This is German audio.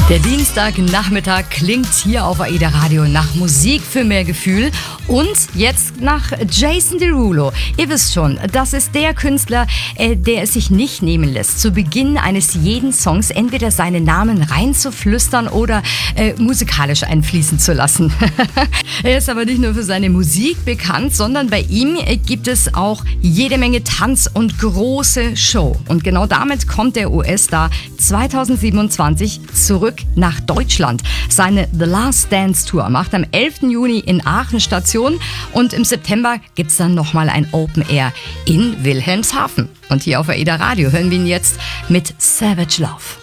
Der Dienstagnachmittag klingt hier auf AIDA Radio nach Musik für mehr Gefühl und jetzt nach Jason Derulo. Ihr wisst schon, das ist der Künstler, der es sich nicht nehmen lässt, zu Beginn eines jeden Songs entweder seinen Namen reinzuflüstern oder musikalisch einfließen zu lassen. Er ist aber nicht nur für seine Musik bekannt, sondern bei ihm gibt es auch jede Menge Tanz und große Show. Und genau damit kommt der US-Star 2027 zurück nach Deutschland. Seine The Last Dance Tour macht am 11. Juni in Aachen Station und im September gibt es dann nochmal ein Open Air in Wilhelmshaven. Und hier auf AIDA Radio hören wir ihn jetzt mit Savage Love.